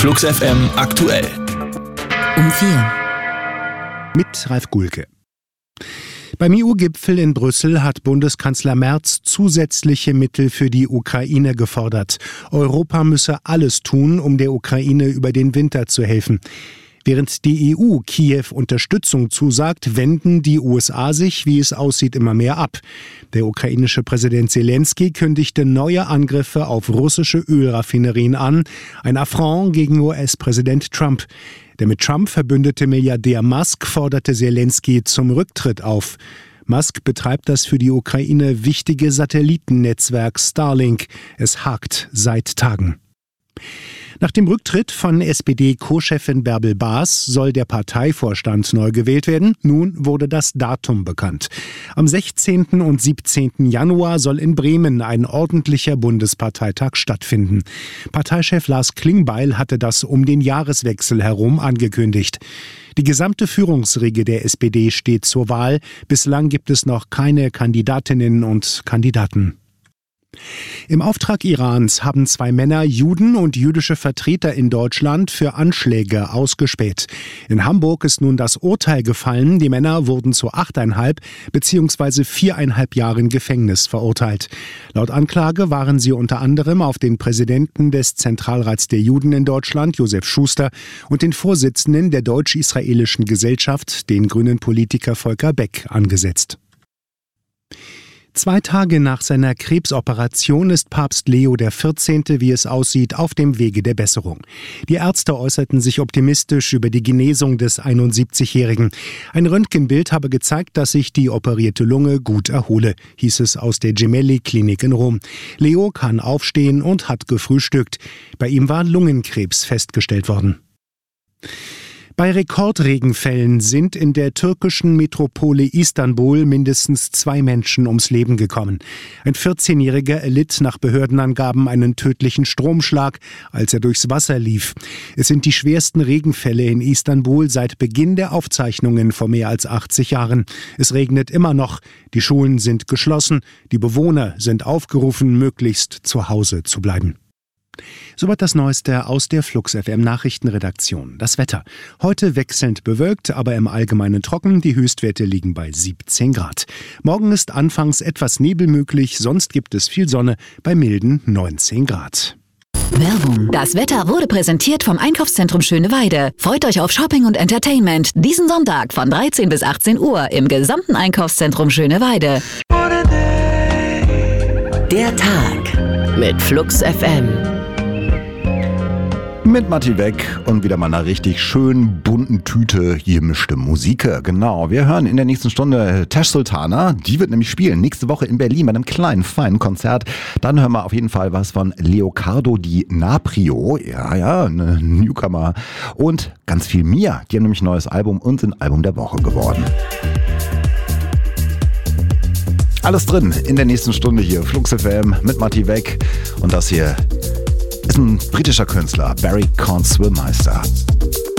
Flux FM aktuell. Um 4. Mit Ralf Gulke. Beim EU-Gipfel in Brüssel hat Bundeskanzler Merz zusätzliche Mittel für die Ukraine gefordert. Europa müsse alles tun, um der Ukraine über den Winter zu helfen. Während die EU Kiew Unterstützung zusagt, wenden die USA sich, wie es aussieht, immer mehr ab. Der ukrainische Präsident Zelensky kündigte neue Angriffe auf russische Ölraffinerien an, ein Affront gegen US-Präsident Trump. Der mit Trump verbündete Milliardär Musk forderte Zelensky zum Rücktritt auf. Musk betreibt das für die Ukraine wichtige Satellitennetzwerk Starlink. Es hakt seit Tagen. Nach dem Rücktritt von SPD-Co-Chefin Bärbel Baas soll der Parteivorstand neu gewählt werden. Nun wurde das Datum bekannt. Am 16. und 17. Januar soll in Bremen ein ordentlicher Bundesparteitag stattfinden. Parteichef Lars Klingbeil hatte das um den Jahreswechsel herum angekündigt. Die gesamte Führungsriege der SPD steht zur Wahl. Bislang gibt es noch keine Kandidatinnen und Kandidaten. Im Auftrag Irans haben 2 Männer Juden und jüdische Vertreter in Deutschland für Anschläge ausgespäht. In Hamburg ist nun das Urteil gefallen. Die Männer wurden zu 8,5 bzw. 4,5 Jahren Gefängnis verurteilt. Laut Anklage waren sie unter anderem auf den Präsidenten des Zentralrats der Juden in Deutschland, Josef Schuster, und den Vorsitzenden der Deutsch-Israelischen Gesellschaft, den grünen Politiker Volker Beck, angesetzt. 2 Tage nach seiner Krebsoperation ist Papst Leo XIV., wie es aussieht, auf dem Wege der Besserung. Die Ärzte äußerten sich optimistisch über die Genesung des 71-Jährigen. Ein Röntgenbild habe gezeigt, dass sich die operierte Lunge gut erhole, hieß es aus der Gemelli-Klinik in Rom. Leo kann aufstehen und hat gefrühstückt. Bei ihm war Lungenkrebs festgestellt worden. Bei Rekordregenfällen sind in der türkischen Metropole Istanbul mindestens 2 Menschen ums Leben gekommen. Ein 14-Jähriger erlitt nach Behördenangaben einen tödlichen Stromschlag, als er durchs Wasser lief. Es sind die schwersten Regenfälle in Istanbul seit Beginn der Aufzeichnungen vor mehr als 80 Jahren. Es regnet immer noch, die Schulen sind geschlossen, die Bewohner sind aufgerufen, möglichst zu Hause zu bleiben. Soweit das Neueste aus der Flux FM Nachrichtenredaktion. Das Wetter. Heute wechselnd bewölkt, aber im Allgemeinen trocken. Die Höchstwerte liegen bei 17 Grad. Morgen ist anfangs etwas Nebel möglich, sonst gibt es viel Sonne bei milden 19 Grad. Werbung. Das Wetter wurde präsentiert vom Einkaufszentrum Schöneweide. Freut euch auf Shopping und Entertainment diesen Sonntag von 13 bis 18 Uhr im gesamten Einkaufszentrum Schöneweide. Der Tag mit Flux FM. Mit Matti Weg und wieder mal einer richtig schön bunten Tüte gemischte Musik. Genau, wir hören in der nächsten Stunde Tash Sultana. Die wird nämlich spielen nächste Woche in Berlin bei einem kleinen, feinen Konzert. Dann hören wir auf jeden Fall was von Leocardo Di Naprio. Ja, eine Newcomer. Und ganz viel Mia. Die haben nämlich ein neues Album und sind Album der Woche geworden. Alles drin in der nächsten Stunde hier. Flux FM mit Matti Weg. Und das hier ist ein britischer Künstler, Barry Corn Swim heißt er.